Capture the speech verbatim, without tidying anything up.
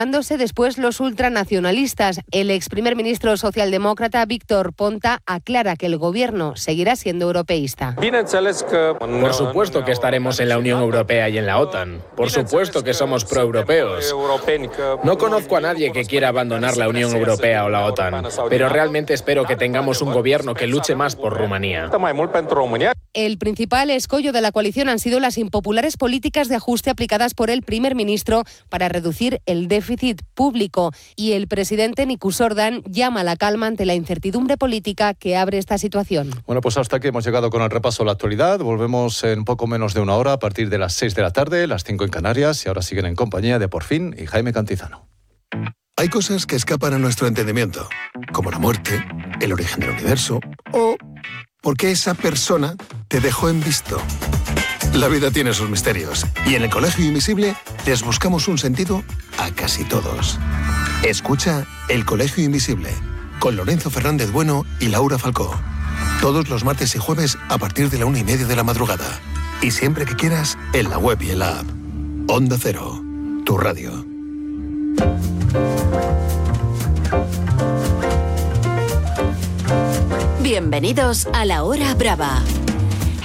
Dándose después los ultranacionalistas. El ex primer ministro socialdemócrata Víctor Ponta aclara que el gobierno seguirá siendo europeísta. Por supuesto que estaremos en la Unión Europea y en la OTAN. Por supuesto que somos proeuropeos. No conozco a nadie que quiera abandonar la Unión Europea o la OTAN, pero realmente espero que tengamos un gobierno que luche más por Rumanía. El principal escollo de la coalición han sido las impopulares políticas de ajuste aplicadas por el primer ministro para reducir el déficit público, y el presidente Nicu Sordan llama a la calma ante la incertidumbre política que abre esta situación. Bueno, pues hasta aquí hemos llegado con el repaso a la actualidad. Volvemos en poco menos de una hora a partir de las seis de la tarde, las cinco en Canarias, y ahora siguen en compañía de Por Fin y Jaime Cantizano. Hay cosas que escapan a nuestro entendimiento, como la muerte, el origen del universo o por qué esa persona te dejó en visto. La vida tiene sus misterios y en el Colegio Invisible les buscamos un sentido a casi todos. Escucha El Colegio Invisible con Lorenzo Fernández Bueno y Laura Falcó. Todos los martes y jueves a partir de la una y media de la madrugada. Y siempre que quieras, en la web y en la app. Onda Cero, tu radio. Bienvenidos a La Hora Brava.